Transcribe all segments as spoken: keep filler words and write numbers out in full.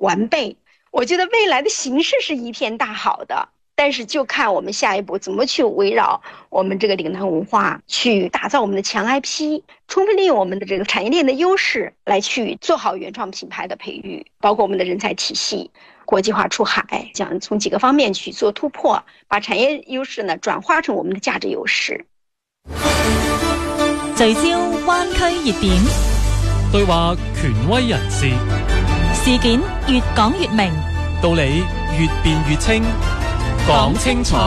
完备。我觉得未来的形势是一片大好的，但是就看我们下一步怎么去围绕我们这个岭南文化去打造我们的强 I P， 充分利用我们的这个产业链的优势来去做好原创品牌的培育，包括我们的人才体系国际化出海，讲从几个方面去做突破，把產業優勢呢轉化成我們的價值優勢。 聚焦灣區熱點， 對話權威人士， 事件越講越明， 道理越辯越清，講清楚。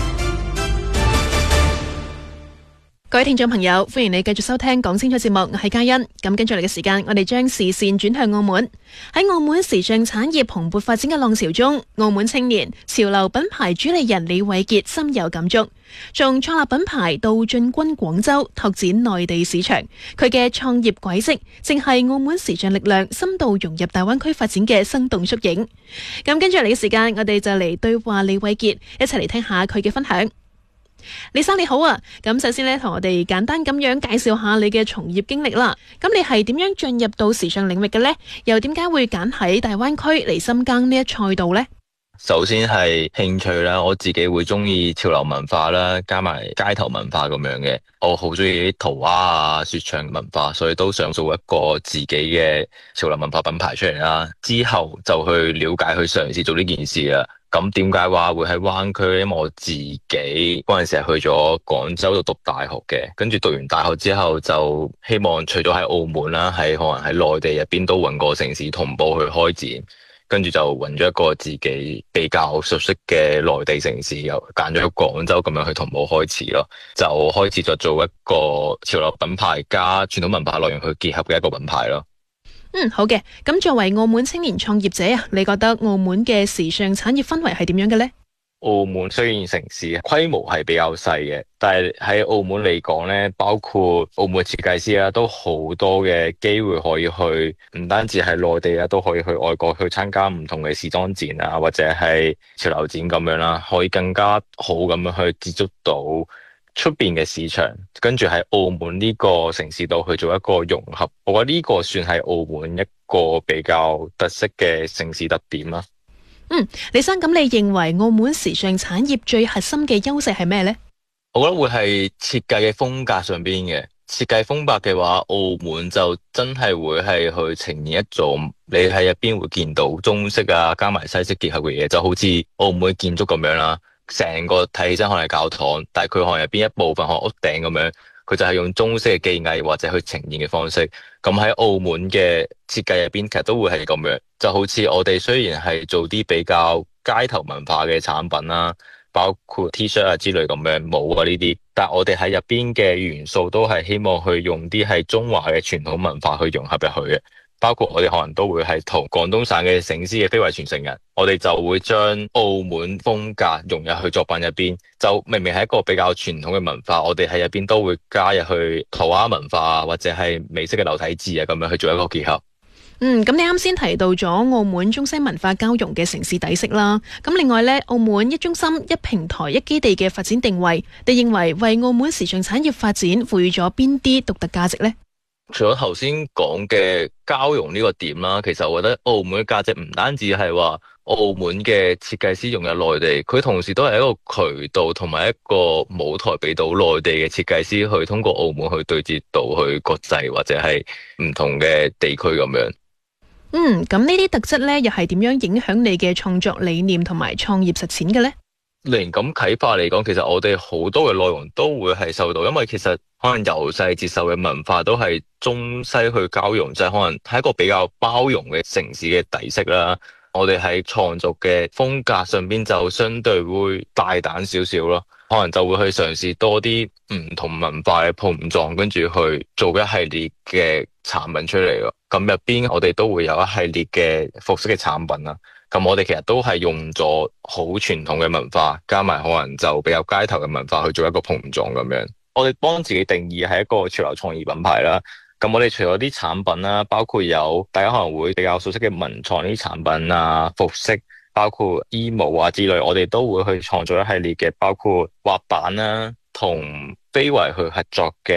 各位聽眾朋友，歡迎你繼續收聽講清楚節目，我係嘉欣。咁跟住嚟嘅時間，我哋將視線轉向澳門。喺澳門時尚產業蓬勃發展嘅浪潮中，澳門青年潮流品牌主理人李偉傑深有感觸。從創立品牌到進軍廣州拓展內地市場，佢嘅創業軌跡正係澳門時尚力量深度融入大灣區發展嘅生動縮影。咁跟住嚟嘅時間，我哋就嚟對話李偉傑，一齊嚟聽下佢嘅分享。李生你好啊，咁首先咧同我哋簡單咁樣介紹下你嘅從業經歷啦。咁你係點樣進入到時尚領域嘅呢？又點解會揀喺大灣區嚟深耕呢一賽道呢？ 首先係興趣啦，我自己會中意潮流文化啦，加埋街頭文化咁樣嘅。我好中意啲塗鴉啊、說唱文化，所以都想做一個自己嘅潮流文化品牌出嚟啦。之後就去了解、去嘗試做呢件事啦。咁點解話會喺灣區？因為我自己嗰陣時係去咗廣州度讀大學嘅，跟住讀完大學之後就希望除咗喺澳門啦，喺可能喺內地入邊都揾個城市同步去開展，跟住就揾咗一個自己比較熟悉嘅內地城市，又揀咗廣州咁樣去同步開始咯，就開始就做一個潮流品牌加傳統文化內容去結合嘅一個品牌咯。 嗯，好嘅。咁作為澳門青年創業者啊，你覺得澳門嘅時尚產業氛圍係點樣嘅呢？ 澳門雖然城市規模係比較細嘅，但係喺澳門嚟講咧，包括澳門設計師啦，都好多嘅機會可以去，唔單止係內地啊，都可以去外國去參加唔同嘅時裝展啊，或者係潮流展咁樣啦，可以更加好咁樣去接觸到出邊嘅市場，跟住喺澳門呢個城市度去做一個融合，我覺得呢個算係澳門一個比較特色嘅城市特點啦。 嗯，李生，咁你認為澳門時尚產業最核心嘅優勢係咩呢？ 我覺得會係設計嘅風格上邊嘅。設計風格嘅話，澳門就真係會係去呈現一種你喺入邊會見到中式啊加埋西式結合嘅嘢，就好似澳門嘅建築咁樣啦。成個睇起身可能係教堂，但係佢可能入邊一部分可能屋頂咁樣，佢就係用中式嘅技藝或者去呈現嘅方式。咁喺澳門嘅設計入邊，其實都會係咁樣。就好似我哋雖然係做啲比較街頭文化嘅產品啦，包括 T 恤啊之類咁樣帽啊呢啲，但係我哋喺入邊嘅元素都係希望去用啲係中華嘅傳統文化去融合入去嘅。包括我哋可能都會係同廣東省嘅醒獅嘅非遺傳承人，我哋就會將澳門風格融入去作品入邊。就明明係一個比較傳統嘅文化，我哋喺入邊都會加入去塗鴉文化或者係美式嘅流體字啊，咁樣去做一個結合。 嗯，咁你啱先提到咗澳門中西文化交融嘅城市底色啦。咁另外呢，澳門一中心、一平台、一基地嘅發展定位，你認為為澳門時尚產業發展賦予咗邊啲獨特價值呢？ 除咗頭先講嘅交融呢個點啦，其實我覺得澳門嘅價值唔單止係話澳門嘅設計師融入內地，佢同時都係一個渠道同埋一個舞台俾到內地嘅設計師去通過澳門去對接到去國際或者係唔同嘅地區咁樣。 嗯，咁呢啲特質呢，又係點樣影響你嘅創作理念同埋創業實踐嘅呢？ 靈感啟發嚟講，其實我哋好多嘅內容都會係受到，因為其實可能由細接受嘅文化都係中西去交融，就係可能係一個比較包容嘅城市嘅底色啦。我哋喺創作嘅風格上邊就相對會大膽少少咯，可能就會去嘗試多啲唔同文化嘅碰撞，跟住去做一系列嘅產品出嚟咯。咁入邊我哋都會有一系列嘅服飾嘅產品啦。咁我哋其實都係用咗好傳統嘅文化，加埋可能就比較街頭嘅文化去做一個碰撞咁樣。我哋幫自己定義係一個潮流創意品牌啦。咁我哋除咗啲產品啦，包括有大家可能會比較熟悉嘅文創呢啲產品啊、服飾，包括衣帽啊之類，我哋都會去創造一系列嘅，包括滑板啦，同非遺去合作嘅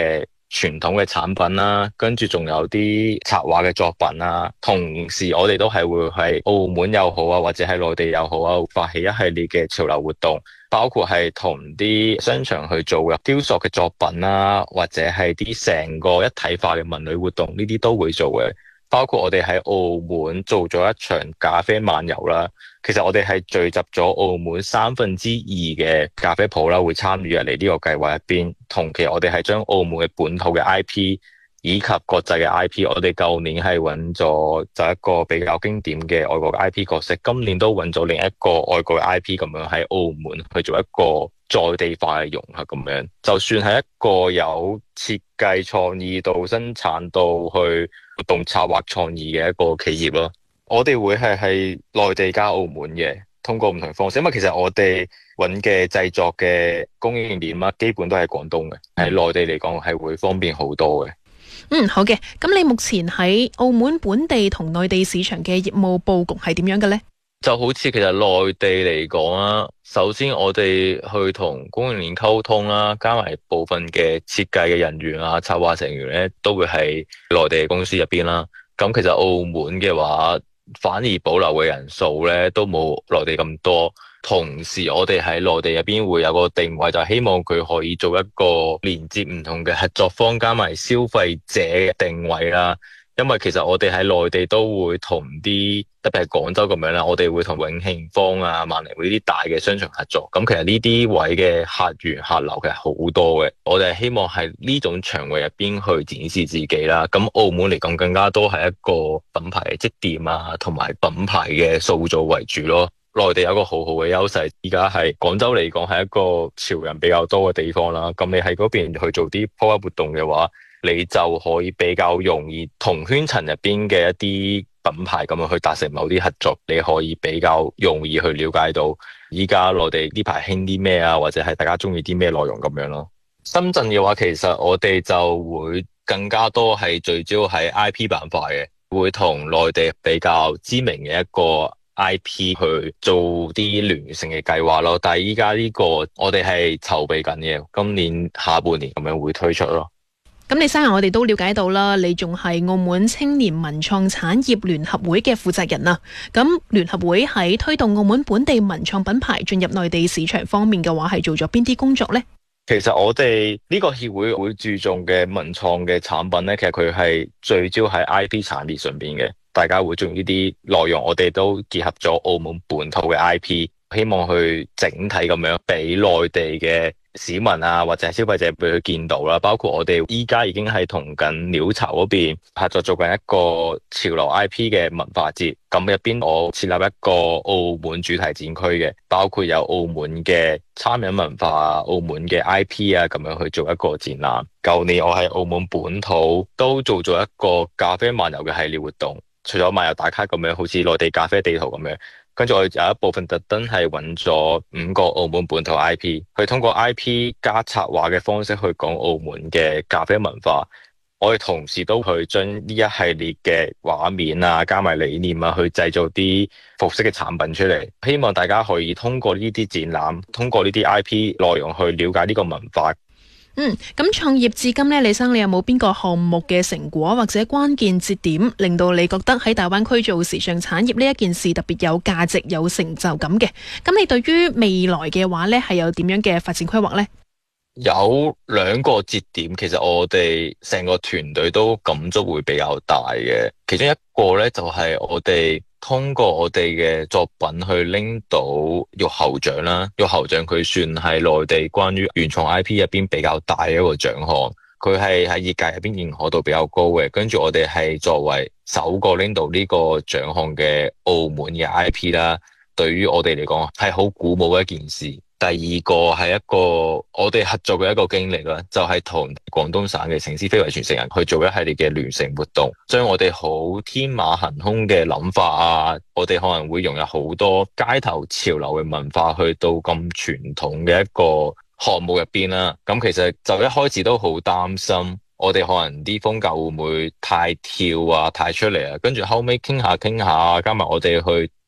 傳統嘅產品啦，跟住仲有啲插畫嘅作品啦。同時我哋都係會喺澳門又好啊，或者喺內地又好啊，發起一系列嘅潮流活動，包括係同啲商場去做嘅雕塑嘅作品啦，或者係啲成個一體化嘅文旅活動，呢啲都會做嘅。包括我哋喺澳門做咗一場咖啡漫遊啦，其實我哋係聚集咗澳門三分之二嘅咖啡鋪啦，會參與入嚟呢個計劃入邊。同期我哋係將澳門嘅本土嘅 I P 以及國際嘅 I P， 我哋舊年係揾咗就一個比較經典嘅外國嘅 I P 角色，今年都揾咗另一個外國嘅 I P 咁樣喺澳門去做一個在地化嘅融合咁樣。就算係一個有設計創意到生產到去活動策劃創意嘅一個企業咯，我哋會係喺內地加澳門嘅，通過唔同方式，因為其實我哋揾嘅製作嘅供應鏈啊，基本都係廣東嘅，喺內地嚟講係會方便好多嘅。 嗯，好嘅，咁你目前喺澳門本地同內地市場嘅業務佈局係點樣嘅呢？ 就好似其實內地嚟講啦，首先我哋去同供應鏈溝通啦，加埋部分嘅設計嘅人員啊、策劃成員咧，都會喺內地公司入邊啦。咁其實澳門嘅話，反而保留嘅人數咧都冇內地咁多。同時我哋喺內地入邊會有個定位，就係希望佢可以做一個連接唔同嘅合作方，加埋消費者嘅定位啦。因為其實我哋喺內地都會同啲，特別係廣州咁樣啦，我哋會同永慶坊啊、萬寧匯呢啲大嘅商場合作。咁其實呢啲位嘅客源客流其實好多嘅，我哋係希望喺呢種場域入邊去展示自己啦。咁澳門嚟講更加多係一個品牌嘅積澱啊，同埋品牌嘅塑造為主咯。內地有個好好嘅優勢，而家係廣州嚟講係一個潮人比較多嘅地方啦。咁你喺嗰邊去做啲 pop-up 活動嘅話，你就可以比較容易同圈層入邊嘅一啲品牌咁樣去達成某啲合作，你可以比較容易去了解到依家內地呢排興啲咩啊，或者係大家中意啲咩內容咁樣咯。深圳嘅話，其實我哋就會更加多係聚焦喺 I P 板塊嘅，會同內地比較知名嘅一個 I P 去做啲聯乘嘅計劃咯。但係依家呢個我哋係籌備緊嘅，今年下半年咁樣會推出咯。 咁你生日我哋都了解到啦，你仲係澳門青年文創產業聯合會嘅負責人啊。咁聯合會喺推動澳門本地文創品牌進入內地市場方面嘅話，係做咗邊啲工作呢？ 其實我哋呢個協會會注重嘅文創嘅產品呢，其實佢係聚焦喺 I P 產業上邊嘅，大家會中意呢啲內容，我哋都結合咗澳門本土嘅 I P， 希望去整體咁樣俾內地嘅市民啊，或者係消費者俾佢見到啦。包括我哋依家已經係同緊鳥巢嗰邊合作做緊一個潮流 I P 嘅文化節，咁入邊我設立一個澳門主題展區嘅，包括有澳門嘅餐飲文化啊、澳門嘅 I P 啊，咁樣去做一個展覽。舊年我喺澳門本土都做咗一個咖啡漫遊嘅系列活動，除咗漫遊打卡咁樣，好似內地咖啡地圖咁樣。跟住我有一部分特登係揾咗五個澳門本土 I P， 去通過 I P 加策劃嘅方式去講澳門嘅咖啡文化。我哋同時都去將呢一系列嘅畫面啊，加埋理念啊，去製造啲服飾嘅產品出嚟。希望大家可以通過呢啲展覽，通過呢啲 I P 內容去了解呢個文化。 嗯，咁創業至今呢，李生你有冇邊個項目嘅成果或者關鍵節點，令到你覺得喺大灣區做時尚產業呢一件事特別有價值、有成就感嘅？咁你對於未來嘅話呢，係有點樣嘅發展規劃呢？ 有兩個節點，其實我哋成個團隊都感觸會比較大嘅。其中一個呢，就係我哋通過我哋嘅作品去拎到玉猴獎啦。玉猴獎佢算係內地關於原創 I P 入邊比較大嘅一個獎項，佢係喺業界入邊認可度比較高嘅。跟住我哋係作為首個拎到呢個獎項嘅澳門嘅 I P 啦，對於我哋嚟講係好鼓舞嘅一件事。第二個係一個我哋合作嘅一個經歷啦，就係同廣東省嘅城市非遺傳承人去做一系列嘅聯乘活動，將我哋好天馬行空嘅諗法啊，我哋可能會融入好多街頭潮流嘅文化去到咁傳統嘅一個項目入邊啦。咁其實就一開始都好擔心，我哋可能啲風格會唔會太跳啊、太出嚟啊？跟住後尾傾下傾下，加埋我哋去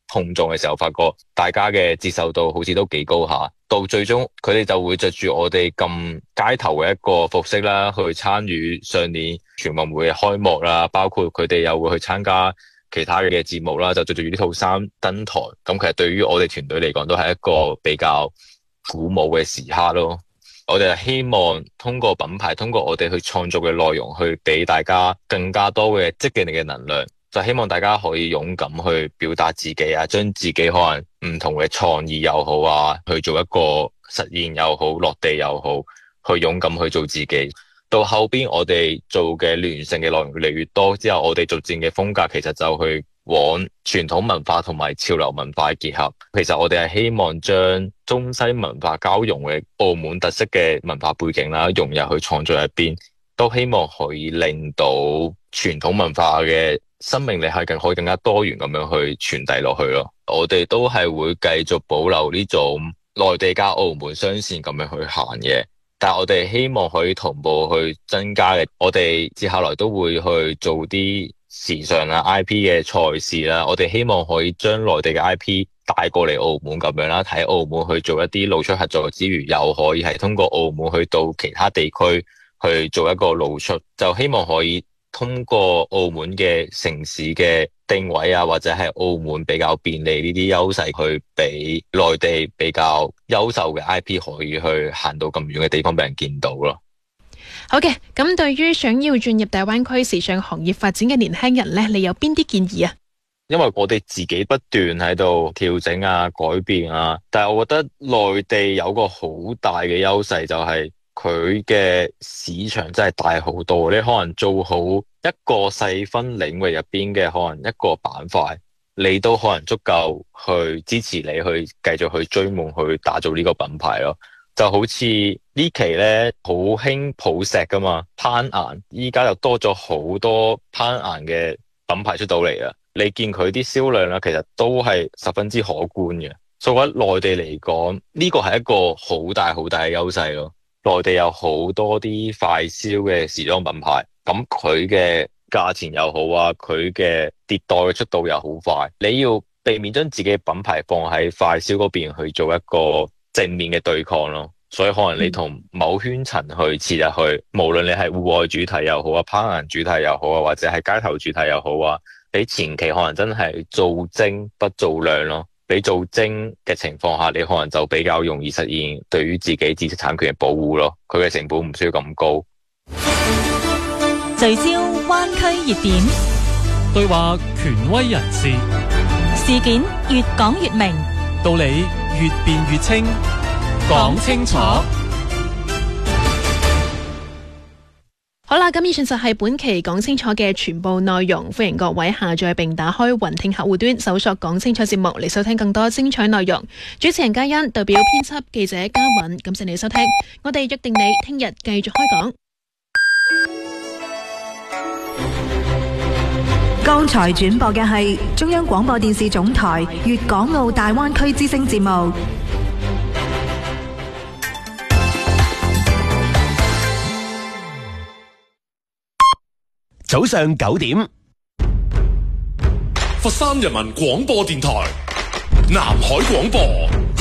碰撞嘅時候，發覺大家嘅接受度好似都幾高下。到最終佢哋就會着住我哋咁街頭嘅一個服飾啦，去參與上年全運會嘅開幕啦，包括佢哋又會去參加其他嘅節目啦，就着住呢套衫登台。咁其實對於我哋團隊嚟講，都係一個比較鼓舞嘅時刻咯。我哋係希望通過品牌，通過我哋去創造嘅內容，去俾大家更加多嘅積極嘅能量。就希望大家可以勇敢去表達自己啊，將自己可能唔同嘅創意又好啊，去做一個實驗又好，落地又好，去勇敢去做自己。到後邊我哋做嘅聯乘嘅內容越嚟越多之後，我哋逐漸嘅風格其實就去往傳統文化同埋潮流文化結合。其實我哋係希望將中西文化交融嘅澳門特色嘅文化背景啦，融入去創作入邊，都希望可以令到傳統文化嘅生命力係更可以更加多元咁樣去傳遞落去咯。我哋都係會繼續保留呢種內地加澳門雙線咁樣去行嘅，但係我哋希望可以同步去增加嘅。我哋接下來都會去做啲時尚啊 I P 嘅賽事啦。我哋希望可以將內地嘅 I P 帶過嚟澳門咁樣啦，喺澳門去做一啲露出合作之餘，又可以係通過澳門去到其他地區去做一個露出，就希望可以通過澳門嘅城市嘅定位啊，或者係澳門比較便利呢啲優勢，去俾內地比較優秀嘅 I P 可以去行到咁遠嘅地方俾人見到咯。 好嘅，咁對於想要進入大灣區時尚行業發展嘅年輕人呢，你有邊啲建議啊？ 因為我哋自己不斷喺度調整啊、改變啊，但係我覺得內地有個好大嘅優勢就係、是。佢嘅市場真係大好多，你可能做好一個細分領域入邊嘅可能一個板塊，你都可能足夠去支持你去繼續去追夢去打造呢個品牌咯。就好似呢期咧好興抱石噶嘛，攀岩，依家又多咗好多攀岩嘅品牌出到嚟啊！你見佢啲銷量啦，其實都係十分之可觀嘅。所以我覺得內地嚟講，呢個係一個好大好大嘅優勢咯。內地有好多啲快銷嘅時裝品牌，咁佢嘅價錢又好啊，佢嘅迭代嘅速度又好快。你要避免將自己嘅品牌放喺快銷嗰邊去做一個正面嘅對抗咯。所以可能你同某圈層去切入去，無論你係戶外主題又好啊，攀岩主題又好啊，或者係街頭主題又好啊，你前期可能真係做精不做量咯。你做精嘅情況下，你可能就比較容易實現對於自己知識產權嘅保護咯。佢嘅成本唔需要咁高。 聚焦灣區熱點， 對話權威人士， 事件越講越明， 道理越辯越清，講清楚。 好啦，咁以上就係本期講清楚嘅全部內容，歡迎各位下載並打開雲聽客戶端，搜索講清楚節目嚟收聽更多精彩內容。主持人嘉欣代表編輯記者嘉允，感謝你收聽，我哋約定你聽日繼續開講。 剛才轉播嘅係中央廣播電視總台粵港澳大灣區之聲節目。 早上九點， 佛山人民廣播電台南海廣播。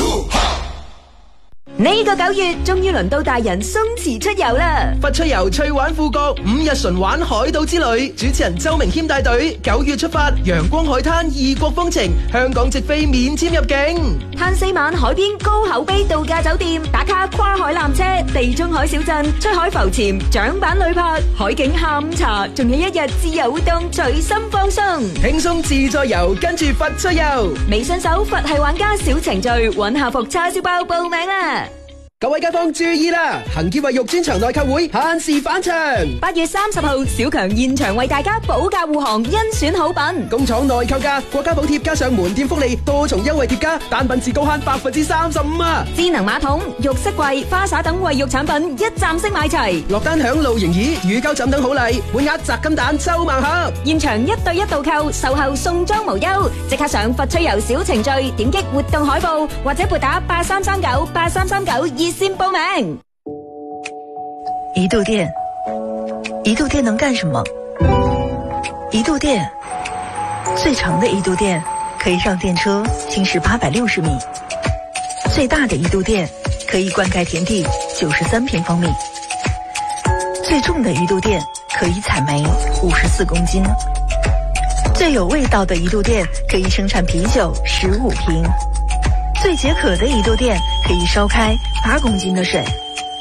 呢個九月終於輪到大人鬆弛出遊啦！ 佛出遊趣玩富國五日純玩海島之旅，主持人周明謙帶隊，九月出發，陽光海灘異國風情，香港直飛免簽入境， 慳四晚海邊高口碑度假酒店，打卡跨海纜車，地中海小鎮，出海浮潛，槳板旅拍，海景下午茶，仲有一日自由活動，隨心放鬆， 輕鬆自在遊，跟住佛出遊。 微信搜佛系玩家小程序，揾下服叉燒包報名啦！ 各位街坊注意啦！恒潔衛浴專場內購會限時返場， 八月三十號，小強現場為大家保駕護航，甄選好品。 工廠內購價，國家補貼加上門店福利，多重優惠疊加，單品至高慳百分之三十五啊！ 智能馬桶、浴室櫃、花灑等衛浴產品一站式買齊， 落單享露營椅、乳膠枕等好禮，滿額砸金蛋抽盲盒。 現場一對一導購，售後送裝無憂。即刻上佛趣遊小程序，點擊活動海報或者撥打八三三九八三三九二。先報名。 一度電，一度電能幹什麼？一度電，最長的一度電可以讓電車行駛八百六十米，最大的一度電可以灌溉田地九十三平方米，最重的一度電可以採煤五十四公斤，最有味道的一度電可以生產啤酒十五瓶，最解渴的一度電可以燒開八公斤的水。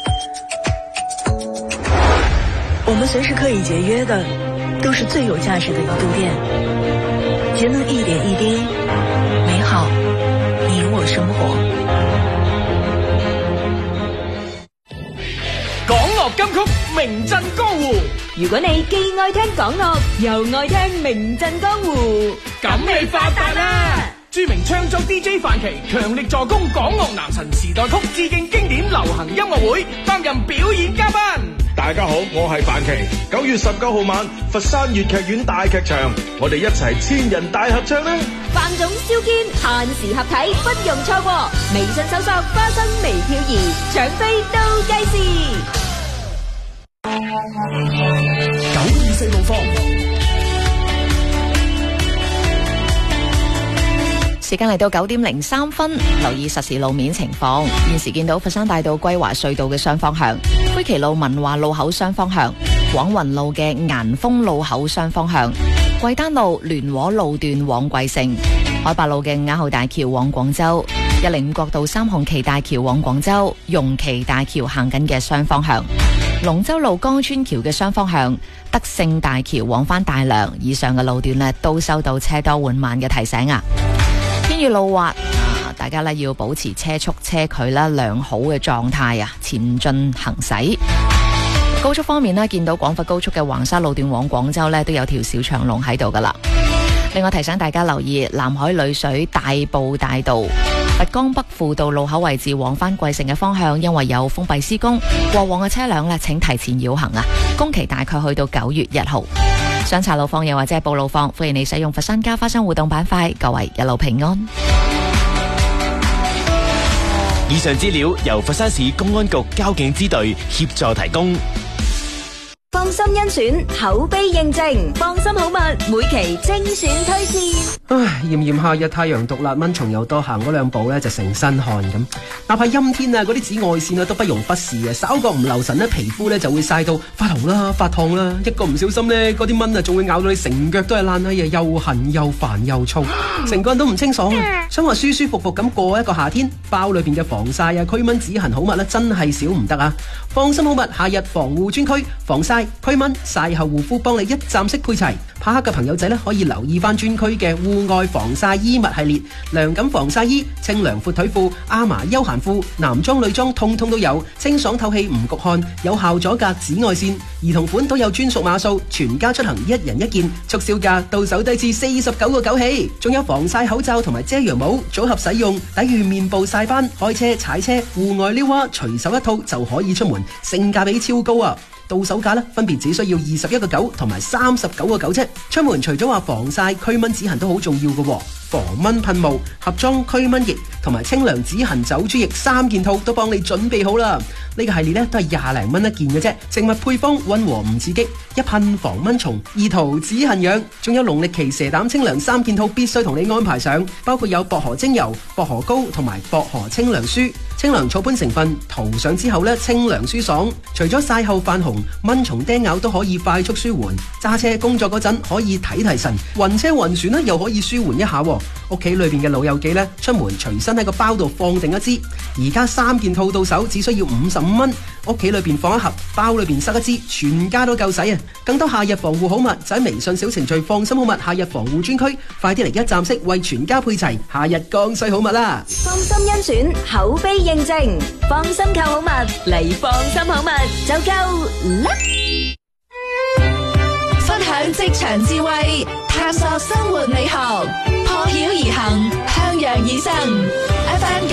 我們隨時可以節約的，都是最有價值的一度電。節能一點一滴，美好你我生活。 港樂金曲名震江湖， 如果你既愛聽港樂，又愛聽名震江湖， 咁你發達啦！著名唱作 D J 范琪強力助攻港樂男神時代曲致敬經典流行音樂會，擔任表演嘉賓。 大家好，我係范琪。九月十九號晚，佛山粵劇院大劇場，我哋一齊千人大合唱啦！ 范總、蕭堅限時合體，不容錯過。微信搜索花生微漂移，搶飛倒計時。 九二四路況。 時間嚟到九點零三分，留意實時路面情況。現時見到佛山大道歸華隧道嘅雙方向，灰旗路文華路口雙方向，廣雲路嘅岩峰路口雙方向，貴丹路聯和路段往貴盛，海八路嘅啞號大橋往廣州，一零五國道三紅旗大橋往廣州，容旗大橋行緊嘅雙方向，龍舟路江川橋嘅雙方向，德勝大橋往返大良，以上嘅路段呢都收到車多緩慢嘅提醒啊。天雨路滑，啊，大家咧要保持車速車距啦良好嘅狀態啊，前進行駛。高速方面呢，見到廣佛高速嘅橫沙路段往廣州呢都有條小長龍喺度噶啦。另外提醒大家留意南海裏水大埔大道佛江北輔道路口位置往返貴盛嘅方向，因為有封閉施工，過往嘅車輛呢請提前繞行啊。工期大概去到九月一號。想查路況又或者係報路況，歡迎你使用佛山家花生互動板塊。各位一路平安。 以上資料由佛山市公安局交警支隊協助提供。 放心甄選，口碑認證，放心好物，每期精選推薦。 唉，炎炎夏日太陽毒辣，蚊蟲又多，行嗰兩步咧就成身汗咁。哪怕陰天啊，嗰啲紫外線啊都不容忽視嘅。稍覺唔留神咧，皮膚咧就會曬到發紅啦、發燙啦。一個唔小心咧，嗰啲蚊啊仲會咬到你成腳都係爛啊，又痕又煩又燥，成個人都唔清爽啊！想話舒舒服服咁過一個夏天，包裏邊嘅防曬啊、驅蚊止痕好物咧，真係少唔得啊！放心好物，夏日防護專區，防曬、驅蚊、曬後護膚，幫你一站式配齊。怕黑嘅朋友仔咧，可以留意翻專區嘅戶外防曬衣物系列，涼感防曬衣、清涼闊腿褲、阿嫲休閒褲，男裝女裝通通都有，清爽透氣唔焗汗，有效阻隔紫外線。兒童款都有專屬碼數，全家出行一人一件，促銷價到手低至四十九個九起。仲有防曬口罩同埋遮陽帽組合使用，抵禦面部曬斑。開車、踩車、戶外溜滑，隨手一套就可以出門，性價比超高啊！到手價咧，分別只需要二十一個九同埋三十九個九啫。出門除咗話防曬、驅蚊止痕都好重要嘅，防蚊噴霧、盒裝驅蚊液同埋清涼止痕走珠液三件套都幫你準備好啦。呢、這個系列咧都係廿零蚊一件嘅啫，植物配方溫和唔刺激，一噴防蚊蟲，二塗止痕癢。仲有農曆期蛇膽清涼三件套必須同你安排上，包括有薄荷精油、薄荷膏同埋薄荷清涼舒。清涼草本成分塗上之後咧，清涼舒爽。除咗曬後泛紅、蚊蟲叮咬都可以快速舒緩。揸車工作嗰陣可以提提神，暈車暈船咧又可以舒緩一下。屋企裏邊嘅老友記咧，出門隨身喺個包度放定一支。而家三件套到手只需要五十五蚊，屋企裏邊放一盒，包裏邊塞一支，全家都夠使啊！更多夏日防護好物就喺微信小程序放心好物夏日防護專區，快啲嚟一站式為全家配齊夏日剛需好物啦！ 放心甄選，口碑認證，放心購好物嚟放心好物就夠啦！ 分享職場智慧，探索生活美學，破曉而行，向陽而生。